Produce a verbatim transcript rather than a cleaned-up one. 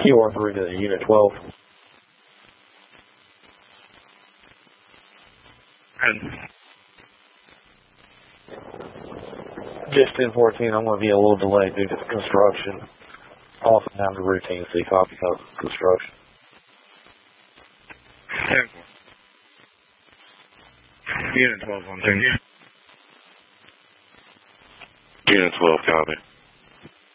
Q R three to Unit twelve. Just ten fourteen, I'm going to be a little delayed due to the construction. Off and down to routine C copy because of construction. ten four. Unit twelve on thing. Unit twelve, copy.